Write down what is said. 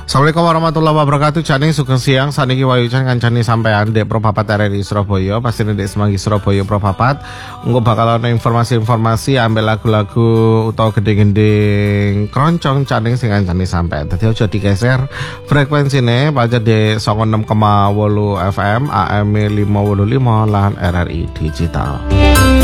Assalamualaikum warahmatullahi wabarakatuh. Caning sugeng siang saniki wayucan kancani sampean Dek Propapat RRI Surabaya, pasti Dek Semanggi Surabaya Propapat. Engko bakal ana informasi-informasi ambil lagu-lagu utawa gending-gending kroncong caning sing kancani sampean. Dadi aja digeser frekuensine pancet di 96,8 FM AM 585 lan RRI Digital.